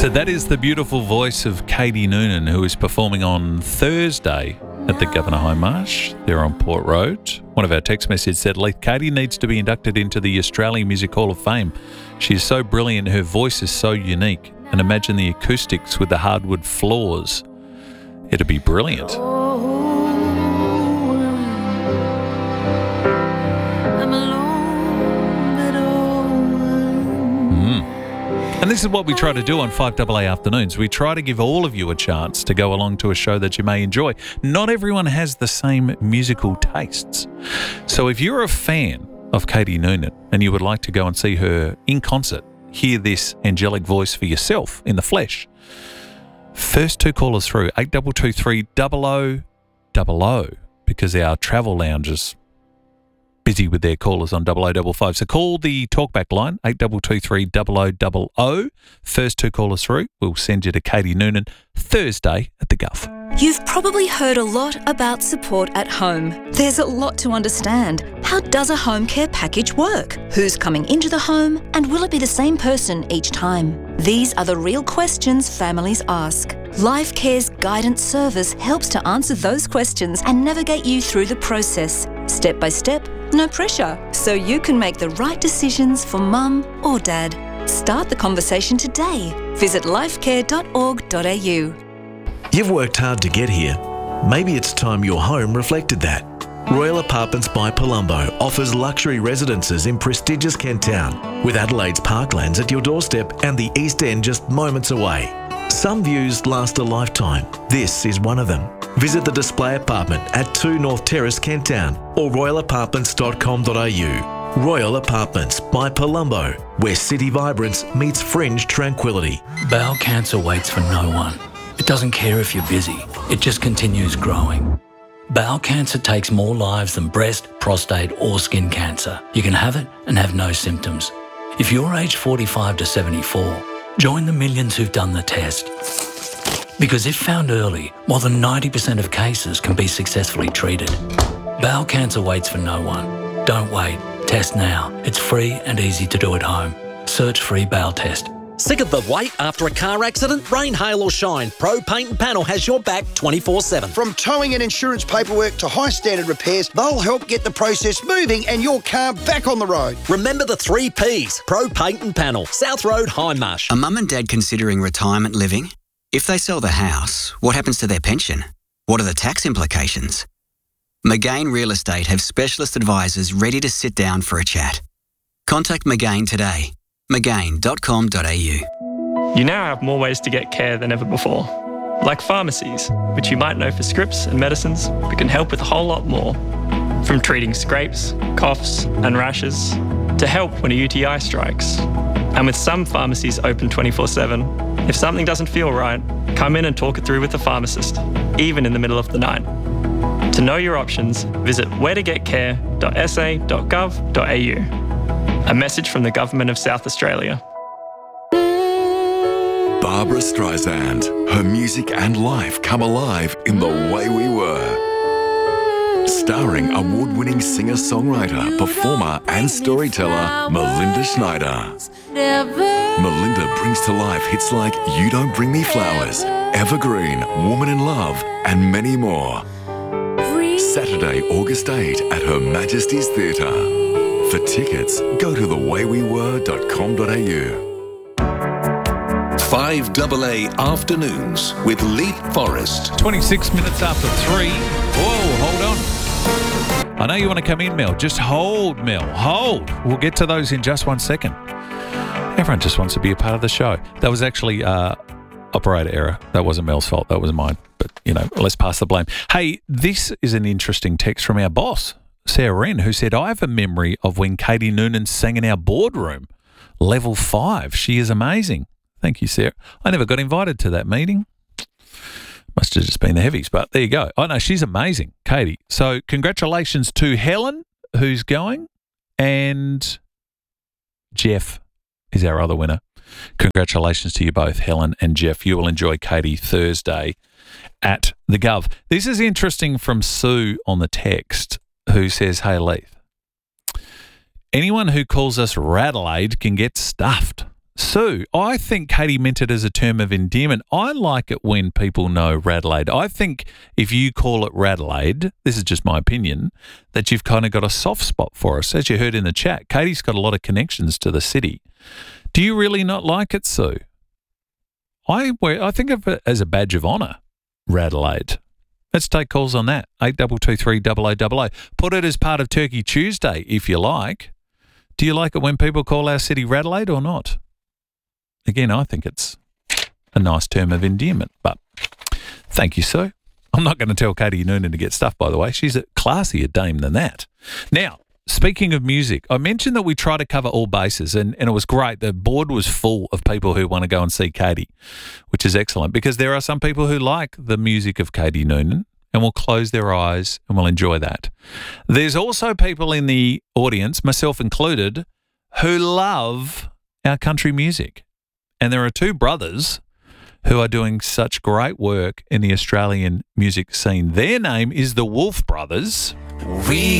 So that is the beautiful voice of Katie Noonan, who is performing on Thursday at the Governor High Marsh there on Port Road. One of our text messages said, Leith, Katie needs to be inducted into the Australian Music Hall of Fame. She is so brilliant, her voice is so unique. And imagine the acoustics with the hardwood floors. It'd be brilliant. And this is what we try to do on 5AA Afternoons. We try to give all of you a chance to go along to a show that you may enjoy. Not everyone has the same musical tastes. So if you're a fan of Katie Noonan and you would like to go and see her in concert, hear this angelic voice for yourself in the flesh, first two callers through, 8223 0000, because our travel lounges busy with their callers on 0055. So call the talkback line, 8223 0000. First two callers through, we'll send you to Katie Noonan Thursday at the Gov. You've probably heard a lot about support at home. There's a lot to understand. How does a home care package work? Who's coming into the home? And will it be the same person each time? These are the real questions families ask. Life Care's guidance service helps to answer those questions and navigate you through the process, step by step, no pressure, so you can make the right decisions for mum or dad. Start the conversation today. Visit lifecare.org.au. You've worked hard to get here. Maybe it's time your home reflected that. Royal Apartments by Palumbo offers luxury residences in prestigious Kent Town, with Adelaide's parklands at your doorstep and the East End just moments away. Some views last a lifetime. This is one of them. Visit the display apartment at 2 North Terrace, Kent Town, or royalapartments.com.au. Royal Apartments by Palumbo, where city vibrance meets fringe tranquility. Bowel cancer waits for no one. It doesn't care if you're busy. It just continues growing. Bowel cancer takes more lives than breast, prostate or skin cancer. You can have it and have no symptoms. If you're aged 45 to 74, join the millions who've done the test. Because if found early, more than 90% of cases can be successfully treated. Bowel cancer waits for no one. Don't wait. Test now. It's free and easy to do at home. Search free bowel test. Sick of the wait after a car accident? Rain, hail or shine, Pro Paint and Panel has your back 24/7. From towing and insurance paperwork to high standard repairs, they'll help get the process moving and your car back on the road. Remember the 3 Ps. Pro Paint and Panel, South Road, High Marsh. Are mum and dad considering retirement living? If they sell the house, what happens to their pension? What are the tax implications? McGain Real Estate have specialist advisors ready to sit down for a chat. Contact McGain today. McGain.com.au. You now have more ways to get care than ever before, like pharmacies, which you might know for scripts and medicines, but can help with a whole lot more. From treating scrapes, coughs and rashes, to help when a UTI strikes. And with some pharmacies open 24/7, if something doesn't feel right, come in and talk it through with a pharmacist, even in the middle of the night. To know your options, visit wheretogetcare.sa.gov.au. A message from the Government of South Australia. Barbara Streisand. Her music and life come alive in The Way We Were. Starring award-winning singer-songwriter, performer and storyteller Melinda Schneider. Melinda brings to life hits like You Don't Bring Me Flowers, Evergreen, Woman in Love and many more. Saturday, August 8 at Her Majesty's Theatre. For tickets, go to thewaywewere.com.au. 5AA Afternoons with Leith Forrest. 26 minutes after 3. Whoa, hold on. I know you want to come in, Mel. Just hold, Mel. Hold. We'll get to those in just 1 second. Everyone just wants to be a part of the show. That was actually operator error. That wasn't Mel's fault. That was mine. But, let's pass the blame. Hey, this is an interesting text from our boss, Sarah Wren, who said, I have a memory of when Katie Noonan sang in our boardroom, level 5. She is amazing. Thank you, Sarah. I never got invited to that meeting. Must have just been the heavies, but there you go. Oh, no, she's amazing, Katie. So congratulations to Helen, who's going, and Jeff is our other winner. Congratulations to you both, Helen and Jeff. You will enjoy Katie Thursday at the Gov. This is interesting from Sue on the text, who says, hey, Leith, anyone who calls us Radelaide can get stuffed. Sue, I think Katie meant it as a term of endearment. I like it when people know Radelaide. I think if you call it Radelaide, this is just my opinion, that you've kind of got a soft spot for us. As you heard in the chat, Katie's got a lot of connections to the city. Do you really not like it, Sue? I think of it as a badge of honour, Radelaide. Let's take calls on that. 8223 0000. Put it as part of Turkey Tuesday if you like. Do you like it when people call our city Radelaide or not? Again, I think it's a nice term of endearment, but thank you, Sue. I'm not going to tell Katie Noonan to get stuff, by the way. She's a classier dame than that. Now, speaking of music, I mentioned that we try to cover all bases, and it was great. The board was full of people who want to go and see Katie, which is excellent because there are some people who like the music of Katie Noonan and will close their eyes and will enjoy that. There's also people in the audience, myself included, who love our country music. And there are two brothers who are doing such great work in the Australian music scene. Their name is the Wolf Brothers. We